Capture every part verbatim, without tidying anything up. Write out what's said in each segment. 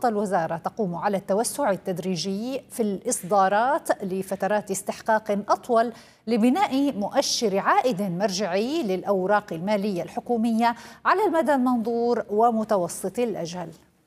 خطة الوزارة تقوم على التوسع التدريجي في الإصدارات لفترات استحقاق أطول لبناء مؤشر عائد مرجعي للأوراق المالية الحكومية على المدى المنظور ومتوسط الأجل.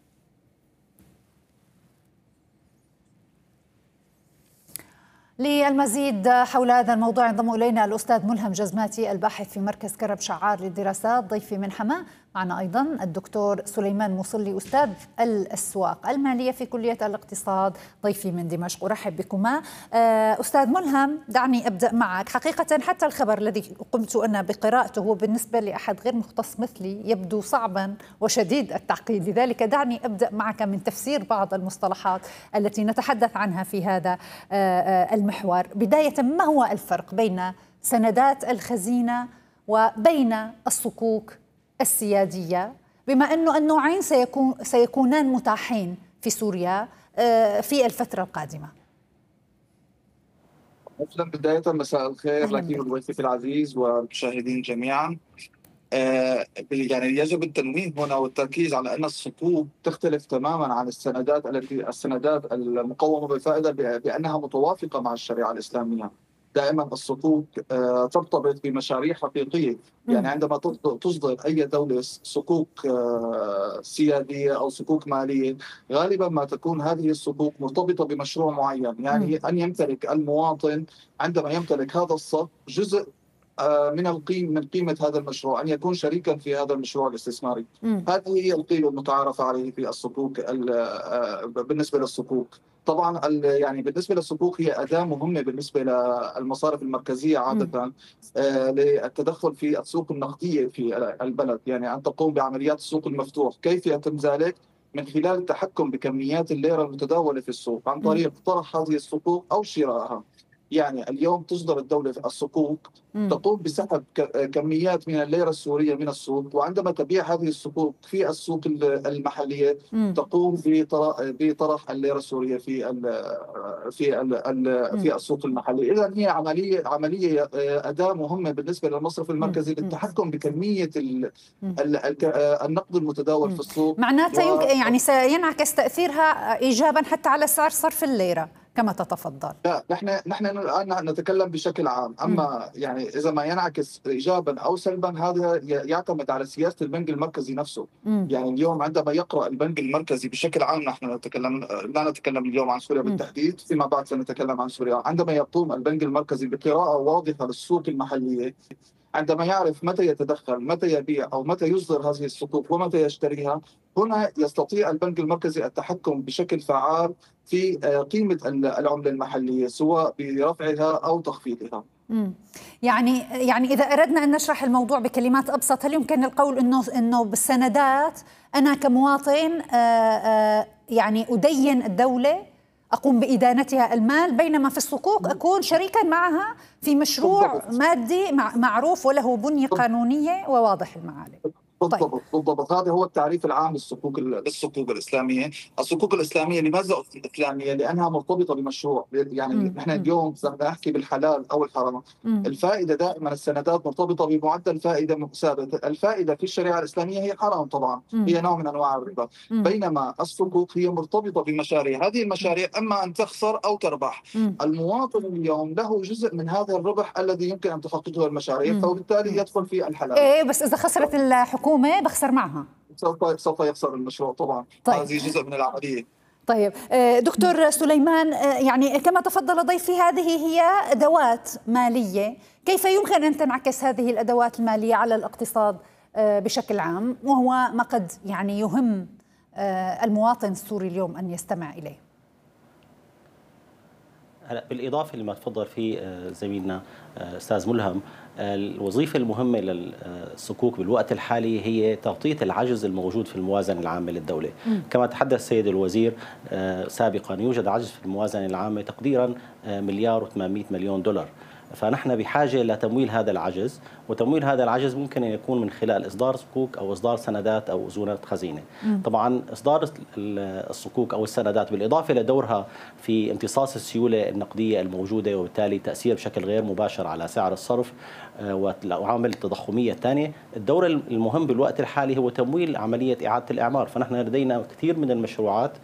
للمزيد حول هذا الموضوع ينضم إلينا الأستاذ ملهم جزماتي الباحث في مركز كرب شعار للدراسات ضيفي من حماة. معنا أيضا الدكتور سليمان مصلي أستاذ الأسواق المالية في كلية الاقتصاد ضيفي من دمشق. أرحب بكما. أستاذ ملهم، دعني أبدأ معك. حقيقة حتى الخبر الذي قمت أنا بقراءته هو بالنسبة لأحد غير مختص مثلي يبدو صعبا وشديد التعقيد، لذلك دعني أبدأ معك من تفسير بعض المصطلحات التي نتحدث عنها في هذا المحور. بداية، ما هو الفرق بين سندات الخزينة وبين الصكوك السيادية، بما أنه النوعين سيكون سيكونان متاحين في سوريا في الفترة القادمة؟ بداية مساء الخير لك والضيف العزيز والمشاهدين جميعا. آه يعني يجب التنويه هنا والتركيز على أن الصكوك تختلف تماما عن السندات التي السندات المقومة بالفائدة بأنها متوافقة مع الشريعة الإسلامية. دائما الصكوك آه ترتبط بمشاريع حقيقية، يعني عندما تصدر أي دولة صكوك آه سيادية أو صكوك مالية، غالبا ما تكون هذه الصكوك مرتبطة بمشروع معين، يعني أن يمتلك المواطن عندما يمتلك هذا الصك جزء من القيم من قيمة هذا المشروع، أن يكون شريكا في هذا المشروع الاستثماري. م. هذه هي القيمة المتعارف عليه في الصكوك. بالنسبة للصكوك طبعا يعني بالنسبة للصكوك هي أداة مهمة بالنسبة للمصارف المركزية عادة للتدخل في السوق النقدية في البلد، يعني أن تقوم بعمليات السوق المفتوح. كيف يتم ذلك؟ من خلال التحكم بكميات الليرة المتداولة في السوق عن طريق طرح هذه الصكوك أو شرائها. يعني اليوم تصدر الدولة الصكوك، تقوم بسحب كميات من الليرة السورية من السوق، وعندما تبيع هذه الصكوك في السوق المحلية تقوم بطرح الليرة السورية في ال في ال في السوق المحلي. إذا هي عملية عملية أداة مهمة بالنسبة للمصرف المركزي للتحكم بكمية النقد المتداول في السوق. معناته و... يمكن يعني سينعكس تأثيرها إيجابا حتى على سعر صرف الليرة كما تتفضل. لا، نحن نحن الآن نتكلم بشكل عام، اما م. يعني اذا ما ينعكس ايجابا او سلبا هذا يعتمد على سياسه البنك المركزي نفسه. م. يعني اليوم عندما يقرا البنك المركزي بشكل عام، نحن نتكلم لا نتكلم اليوم عن سوريا بالتحديد، فيما بعد سنتكلم عن سوريا. عندما يقوم البنك المركزي بقراءه واضحه للسوق المحليه، عندما يعرف متى يتدخل، متى يبيع أو متى يصدر هذه الصكوك ومتى يشتريها، هنا يستطيع البنك المركزي التحكم بشكل فعال في قيمة العملة المحلية، سواء برفعها أو تخفيضها. مم. يعني يعني إذا أردنا أن نشرح الموضوع بكلمات أبسط، هل يمكن القول إنه إنه بالسندات أنا كمواطن آآ آآ يعني أدين الدولة، أقوم بإدانتها المال، بينما في الصكوك أكون شريكا معها في مشروع بالضبط. مادي معروف وله بنية قانونية وواضح المعالم. بالضبط طيب. بالضبط، هذا هو التعريف العام للصكوك للصكوك الاسلاميه. الصكوك الاسلاميه لماذا اسلاميه؟ لانها مرتبطه بمشروع. يعني مم. نحن اليوم بدنا نحكي بالحلال او الحرام. مم. الفائده دائما السندات مرتبطه بمعدل فائده ثابت. الفائده في الشريعه الاسلاميه هي حرام طبعا، مم. هي نوع من انواع الربا. مم. بينما الصكوك هي مرتبطه بمشاريع، هذه المشاريع اما ان تخسر او تربح. مم. المواطن اليوم له جزء من هذا الربح الذي يمكن ان تحققه المشاريع، فبالتالي يدخل في الحلال. ايه بس اذا خسرت الحكومه بخسر معها، سوف سوف يخسر المشروع طبعا. طيب. هذه جزء من العمليه. طيب دكتور سليمان، يعني كما تفضل ضيفي هذه هي ادوات ماليه، كيف يمكن ان تنعكس هذه الادوات الماليه على الاقتصاد بشكل عام، وهو ما قد يعني يهم المواطن السوري اليوم ان يستمع اليه؟ هلا بالاضافه لما تفضل فيه زميلنا استاذ ملهم، الوظيفه المهمه للصكوك بالوقت الحالي هي تغطيه العجز الموجود في الموازنه العامه للدوله. م. كما تحدث السيد الوزير سابقا، يوجد عجز في الموازنه العامه تقديرا مليار وثمانمئة مليون دولار. فنحن بحاجة لتمويل هذا العجز، وتمويل هذا العجز ممكن أن يكون من خلال إصدار صكوك أو إصدار سندات أو أذونة خزينة. م. طبعا إصدار الصكوك أو السندات بالإضافة لدورها في امتصاص السيولة النقدية الموجودة وبالتالي تأثير بشكل غير مباشر على سعر الصرف وعوامل التضخمية الثانية، الدور المهم بالوقت الحالي هو تمويل عملية إعادة الإعمار. فنحن لدينا كثير من المشروعات